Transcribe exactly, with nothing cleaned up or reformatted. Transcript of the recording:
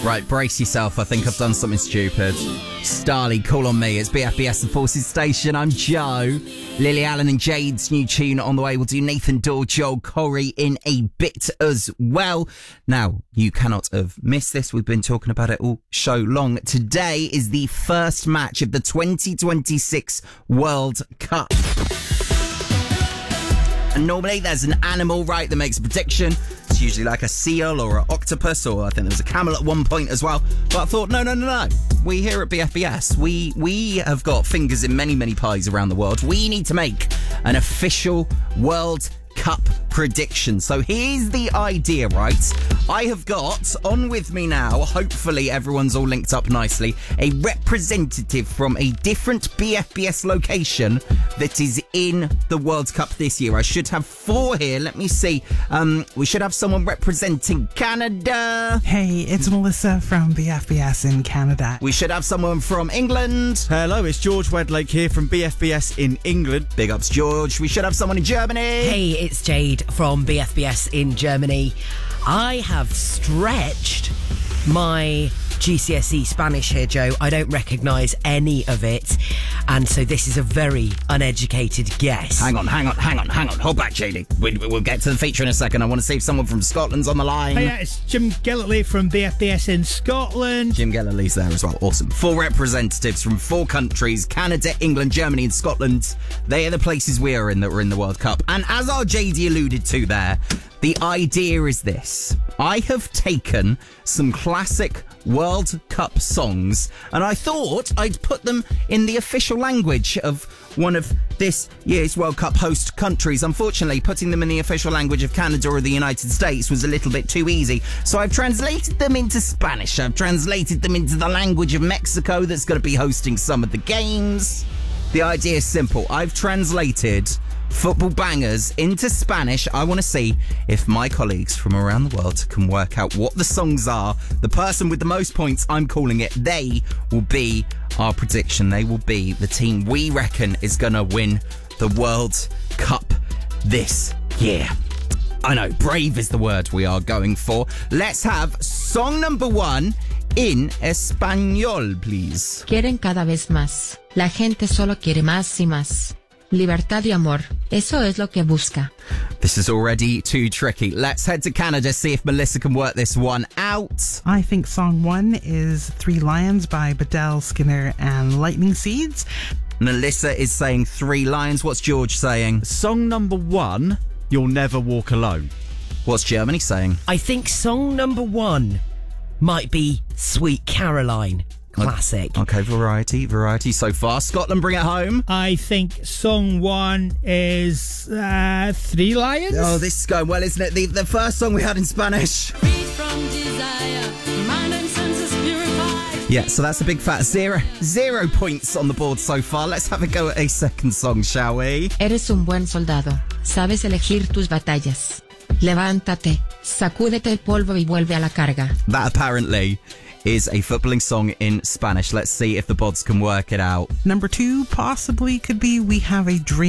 Right, brace yourself. I think I've done something stupid. Starly, call on me. It's B F B S and Forces Station. I'm Joe. Lily Allen and Jade's new tune on the way. We'll do Nathan Dawe, Joel Corry in a bit as well. Now, you cannot have missed this. We've been talking about it all show long. Today is the first match of the twenty twenty-six World Cup. And normally there's an animal, right, that makes a prediction. It's usually like a seal or an octopus, or I think there was a camel at one point as well. But I thought, no, no, no, no. We here at B F B S, we, we have got fingers in many, many pies around the world. We need to make an official World Cup prediction. So here's the idea, right? I have got on with me now, hopefully everyone's all linked up nicely, a representative from a different B F B S location that is in the World Cup this year. I should have four here. Let me see. Um, we should have someone representing Canada. Hey, it's Melissa from B F B S in Canada. We should have someone from England. Hello, it's George Wedlake here from B F B S in England. Big ups, George. We should have someone in Germany. Hey, it's Jade from B F B S in Germany. I have stretched my G C S E Spanish here, Joe. I don't recognise any of it, and so this is a very uneducated guess. Hang on, hang on, hang on, hang on. Hold back, J D. We, we'll get to the feature in a second. I want to see if someone from Scotland's on the line. Hey, it's Jim Gillett from B F B S in Scotland. Jim Gillett there as well. Awesome. Four representatives from four countries: Canada, England, Germany and Scotland. They are the places we are in that were in the World Cup. And as our J D alluded to there, the idea is this. I have taken some classic World Cup songs and I thought I'd put them in the official language of one of this year's World Cup host countries. Unfortunately, putting them in the official language of Canada or the United States was a little bit too easy. So I've translated them into Spanish. I've translated them into the language of Mexico that's going to be hosting some of the games. The idea is simple. I've translated football bangers into Spanish. I want to see if my colleagues from around the world can work out what the songs are. The person with the most points, I'm calling it, they will be our prediction. They will be the team we reckon is going to win the World Cup this year. I know, brave is the word we are going for. Let's have song number one in Español, please. Quieren cada vez más. La gente solo quiere más y más. Libertad y amor. Eso es lo que busca. This is already too tricky. Let's head to Canada, see if Melissa can work this one out. I think song one is Three Lions by Bedell, Skinner and Lightning Seeds. Melissa is saying Three Lions. What's George saying? Song number one, You'll Never Walk Alone. What's Germany saying? I think song number one might be Sweet Caroline. Classic. Okay, variety, variety so far. Scotland, bring it home. I think song one is uh, Three Lions. Oh, this is going well, isn't it? The, the first song we had in Spanish. Free from desire, mind and senses purified. Yeah, so that's a big fat zero. Zero points on the board so far. Let's have a go at a second song, shall we? Eres un buen soldado. Sabes elegir tus batallas. Levántate, sacúdete el polvo y vuelve a la carga. That apparently is a footballing song in Spanish. Let's see if the bods can work it out. Number two possibly could be We Have a Dream.